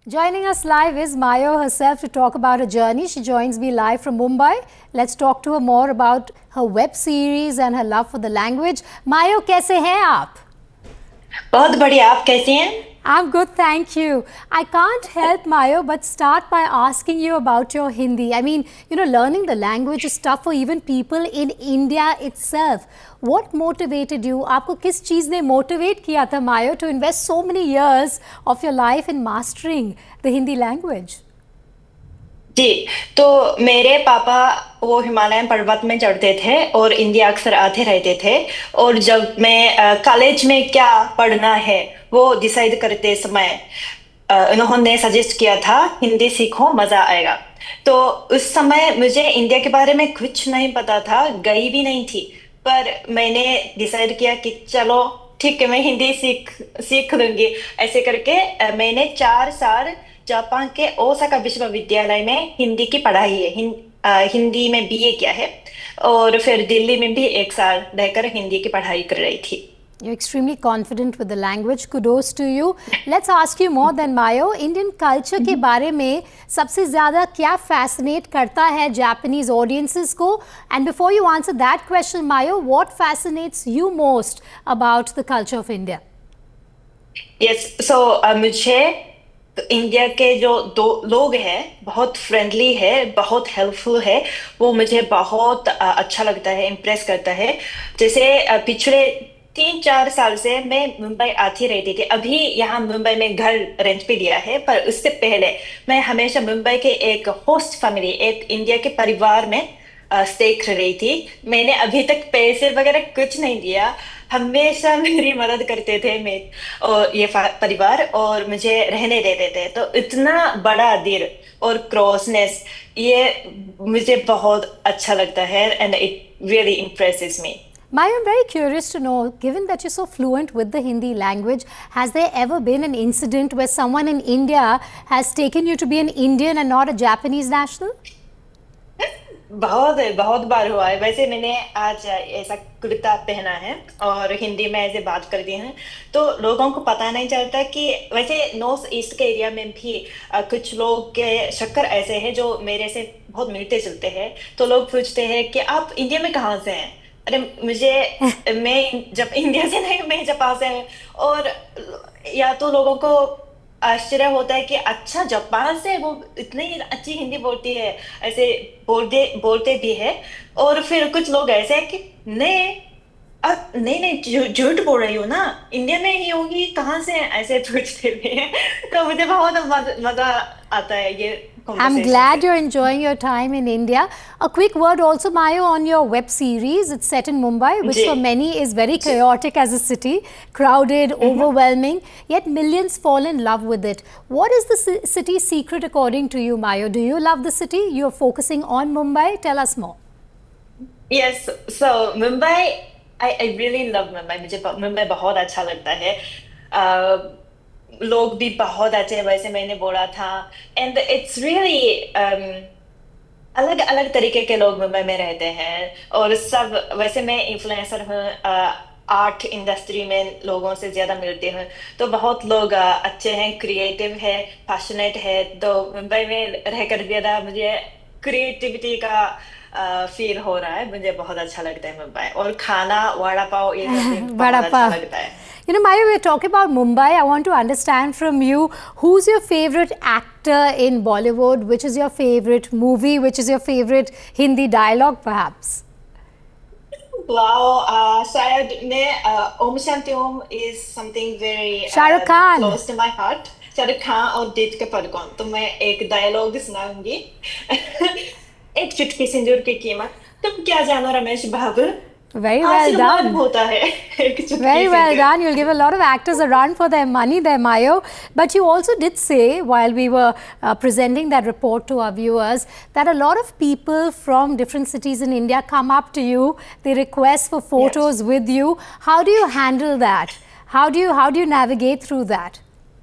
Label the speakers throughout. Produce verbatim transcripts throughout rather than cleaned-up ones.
Speaker 1: Joining us live is Mayo herself to talk about her journey. She joins me live from Mumbai. Let's talk to her more about her web series and her love for the language. Mayo, कैसे हैं आप?
Speaker 2: बहुत बढ़िया, आप कैसे हैं?
Speaker 1: I'm good, thank you. I can't help, Mayo, but start by asking you about your Hindi. I mean, you know, learning the language is tough for even people in India itself. What motivated you? आपको किस चीज़ ने motivate किया था, Mayo, to invest so many years of your life in mastering the Hindi language?
Speaker 2: जी, तो मेरे पापा वो Himalayan पर्वत में चढ़ते थे और इंडिया अक्सर आते रहते थे। और जब मैं कॉलेज में क्या पढ़ना है वो डिसाइड करते समय उन्होंने सजेस्ट किया था हिंदी सीखो, मजा आएगा। तो उस समय मुझे इंडिया के बारे में कुछ नहीं पता था, गई भी नहीं थी, पर मैंने डिसाइड किया कि चलो ठीक है, मैं हिंदी सीख सीख लूंगी। ऐसे करके मैंने चार साल जापान के ओसाका विश्वविद्यालय में हिंदी की पढ़ाई है, हिं, आ, हिंदी में बीए किया है और फिर दिल्ली में भी एक साल रहकर हिंदी की पढ़ाई कर रही थी।
Speaker 1: You're extremely confident with the language. Kudos to you. Let's ask you more than Mayo. Indian culture के बारे में सबसे ज़्यादा क्या fascinate करता है Japanese audiences को? And before you answer that question, Mayo, what fascinates you most about the culture of India?
Speaker 2: Yes, so uh, मुझे इंडिया के जो दो लोग हैं बहुत फ्रेंडली है, बहुत हेल्पफुल है, वो मुझे बहुत अच्छा लगता है, इम्प्रेस करता है। जैसे पिछले तीन चार साल से मैं मुंबई आती रहती थी। अभी यहाँ मुंबई में घर रेंट पे लिया है, पर उससे पहले मैं हमेशा मुंबई के एक होस्ट फैमिली, एक इंडिया के परिवार में स्टे कर रही थी। मैंने अभी तक पैसे वगैरह कुछ नहीं दिया, हमेशा मेरी मदद करते थे मैं और ये परिवार, और मुझे रहने देते थे। तो इतना बड़ा दिल और क्रॉसनेस, ये मुझे बहुत अच्छा लगता है and it really impresses me.
Speaker 1: Maya, I'm very curious to know, given that you're so fluent with the Hindi language, has there ever been an incident where someone in India has taken you to be an Indian and not a Japanese national?
Speaker 2: बहुत बहुत बार हुआ है। वैसे मैंने आज ऐसा कुर्ता पहना है और हिंदी में ऐसे बात करती हैं तो लोगों को पता नहीं चलता कि वैसे नॉर्थ ईस्ट के एरिया में भी कुछ लोग के शक्कर ऐसे हैं जो मेरे से बहुत मिलते जुलते हैं। तो लोग पूछते हैं कि आप इंडिया में कहाँ से हैं? अरे मुझे मैं जब इंडिया से नहीं, मैं जापान से हूँ। और या तो लोगों को आश्चर्य होता है कि अच्छा जापान से वो इतनी अच्छी हिंदी बोलती है, ऐसे बोलते बोलते भी है। और फिर कुछ लोग ऐसे हैं कि नहीं अब नहीं नहीं झूठ बोल रही हो ना, इंडिया में ही होगी, कहाँ से ऐसे पूछते भी हैं। तो मुझे बहुत मजा आता है ये।
Speaker 1: I'm glad you're enjoying your time in India. A quick word also, Mayo, on your web series. It's set in Mumbai, which for many is very chaotic as a city, crowded, mm-hmm. overwhelming, yet millions fall in love with it. What is the city's secret according to you, Mayo? Do you love the city? You're focusing on Mumbai. Tell us more.
Speaker 2: Yes, so Mumbai, I, I really love Mumbai. मुझे मुंबई बहुत अच्छा लगता है। uh, लोग भी बहुत अच्छे हैं, वैसे मैंने बोला था। एंड इट्स रियली अलग अलग तरीके के लोग मुंबई में रहते हैं और सब। वैसे मैं इन्फ्लुएंसर हूँ, आर्ट इंडस्ट्री में लोगों से ज्यादा मिलती हूँ, तो बहुत लोग uh, अच्छे हैं, क्रिएटिव है, पैशनेट है। तो मुंबई में रहकर ज्यादा मुझे क्रिएटिविटी का फील uh, हो रहा है। मुझे बहुत अच्छा लगता है मुंबई, और खाना वड़ा पाव ये बहुत अच्छा लगता है।
Speaker 1: You know, Maya, we're talking about Mumbai. I want to understand from you, who's your favorite actor in Bollywood? Which is your favorite movie? Which is your favorite Hindi dialogue, perhaps?
Speaker 2: Wow, uh, शायद मैं Om Shanti Om is something very
Speaker 1: Shah Rukh Khan.
Speaker 2: close to my heart. Shahrukh Khan और दीपिका पादुकोण। तो मैं एक dialogue सुनाऊंगी। एक चुटकी सिंदूर की कीमत तुम क्या जानो रमेश बाबू।
Speaker 1: Very well done. Very well done. You'll give a lot of actors a run for their money there, Mayo. But you also did say, while we were uh, presenting that report to our viewers, that a lot of people from different cities in India come up to you. They request for photos yes. with you. How do you handle that? How do you how do you navigate through that?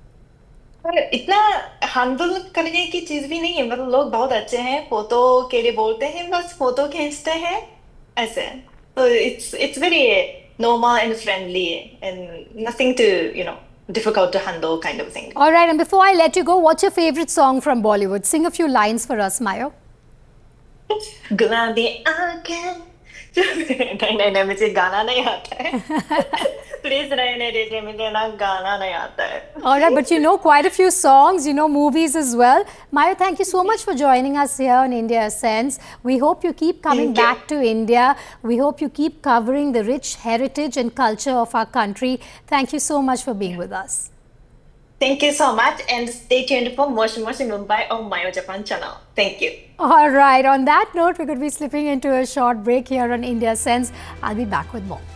Speaker 2: इतना handle करने की चीज भी नहीं है। मतलब लोग बहुत अच्छे हैं, फोटो के लिए बोलते हैं, बस फोटो खींचते हैं ऐसे। So it's it's very normal and friendly and nothing to, you know, difficult to handle kind of thing.
Speaker 1: All right, and before I let you go, what's your favorite song from Bollywood? Sing a few lines for us, Mayo.
Speaker 2: गुलाबी आंखें नहीं नहीं नहीं मुझे गाना नहीं आता है प्लीज रहने दीजिए मुझे ना गाना नहीं आता है.
Speaker 1: All right, but you know quite a few songs, you know movies as well. Mayo, thank you so much for joining us here on India Ascends. We hope you keep coming
Speaker 2: Thank you.
Speaker 1: back to India. We hope you keep covering the rich heritage and culture of our country. Thank you so much for being with us.
Speaker 2: Thank you so much, and stay tuned for Moshi Moshi Mumbai on Mayo Japan channel. Thank you.
Speaker 1: All right, on that note, we're going to be slipping into a short break here on India Ascends. I'll be back with more.